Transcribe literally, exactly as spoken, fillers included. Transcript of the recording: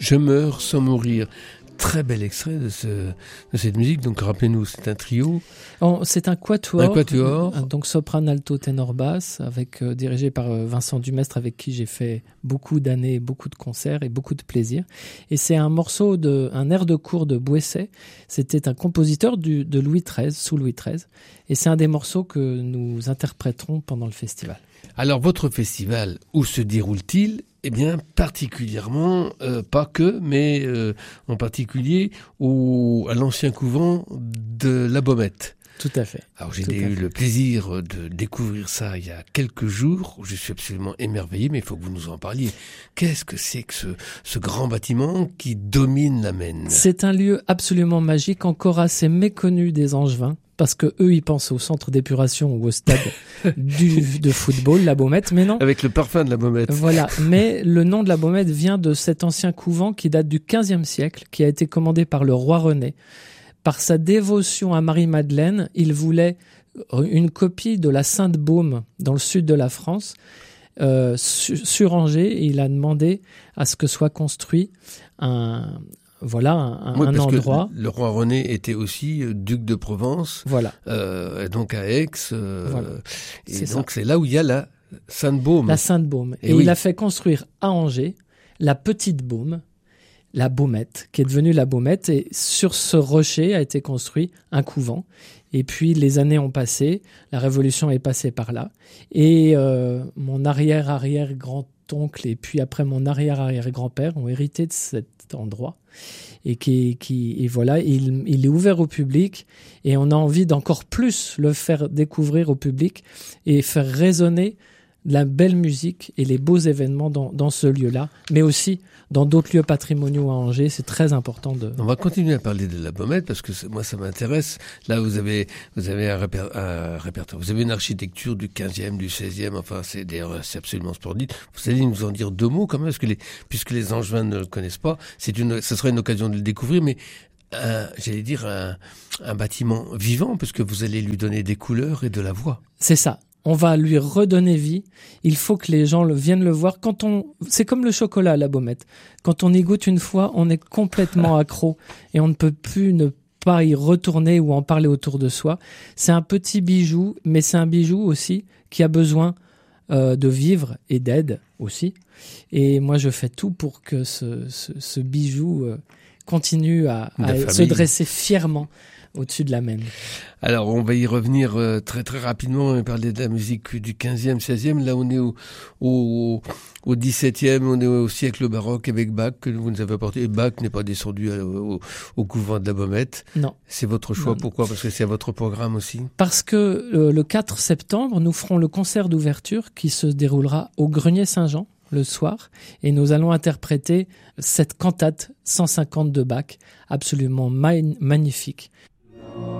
Je meurs sans mourir. Très bel extrait de, ce, de cette musique. Donc rappelez-nous, c'est un trio. Oh, c'est un quatuor. Un quatuor. Donc soprano, alto, ténor, basse, avec euh, dirigé par euh, Vincent Dumestre, avec qui j'ai fait beaucoup d'années, beaucoup de concerts et beaucoup de plaisir. Et c'est un morceau de, un air de cour de Boesset. C'était un compositeur du, de Louis treize, sous Louis treize. Et c'est un des morceaux que nous interpréterons pendant le festival. Alors votre festival, où se déroule-t-il ? Eh bien, particulièrement, euh, pas que, mais euh, en particulier au, à l'ancien couvent de la Baumette. Tout à fait. Alors j'ai Tout eu le plaisir de découvrir ça il y a quelques jours. Je suis absolument émerveillé, mais il faut que vous nous en parliez. Qu'est-ce que c'est que ce, ce grand bâtiment qui domine la Maine ? C'est un lieu absolument magique, encore assez méconnu des Angevins. Parce que eux, ils pensent au centre d'épuration ou au stade du, de football, la Baumette, mais non. Avec le parfum de la Baumette. Voilà, mais le nom de la Baumette vient de cet ancien couvent qui date du quinzième siècle, qui a été commandé par le roi René. Par sa dévotion à Marie-Madeleine, il voulait une copie de la Sainte-Baume dans le sud de la France. Euh, sur Angers, il a demandé à ce que soit construit un... Voilà un, oui, un parce endroit. Que le roi René était aussi euh, duc de Provence. Voilà. Euh, donc à Aix. Euh, voilà. Et c'est donc ça. c'est là où il y a la Sainte-Baume. La Sainte-Baume. Et, et oui. Il a fait construire à Angers la petite Baume, la Baumette, qui est devenue la Baumette. Et sur ce rocher a été construit un couvent. Et puis les années ont passé, la Révolution est passée par là. Et euh, mon arrière-arrière-grand-oncle et puis après mon arrière-arrière-grand-père ont hérité de cet endroit. Et qui, qui, et voilà, il, il est ouvert au public et on a envie d'encore plus le faire découvrir au public et faire résonner la belle musique et les beaux événements dans, dans ce lieu-là, mais aussi dans d'autres lieux patrimoniaux à Angers. C'est très important de... On va continuer à parler de la Baumette parce que moi ça m'intéresse. Là vous avez vous avez un, réper, un répertoire, vous avez une architecture du quinzième, du seizième. Enfin c'est d'ailleurs c'est absolument splendide. Vous allez nous en dire deux mots quand même parce que les puisque les Angevins ne le connaissent pas, c'est une ça serait une occasion de le découvrir, mais un, j'allais dire un, un bâtiment vivant parce que vous allez lui donner des couleurs et de la voix. C'est ça. On va lui redonner vie. Il faut que les gens le, viennent le voir. Quand on, c'est comme le chocolat à la Baumette. Quand on y goûte une fois, on est complètement accro et on ne peut plus ne pas y retourner ou en parler autour de soi. C'est un petit bijou, mais c'est un bijou aussi qui a besoin euh, de vivre et d'aide aussi. Et moi, je fais tout pour que ce, ce, ce bijou euh, continue à, à se dresser fièrement au-dessus de la Maine. Alors, on va y revenir euh, très très rapidement. On va parler de la musique du quinzième, seizième. Là, on est au, au, au dix-septième, on est au siècle baroque avec Bach, que vous nous avez apporté. Et Bach n'est pas descendu à, au, au couvent de la Baumette. Non. C'est votre choix. Non. Pourquoi ? Parce que c'est à votre programme aussi ? Parce que euh, le quatre septembre, nous ferons le concert d'ouverture qui se déroulera au Grenier Saint-Jean le soir, et nous allons interpréter cette cantate cent cinquante de Bach, absolument ma- magnifique.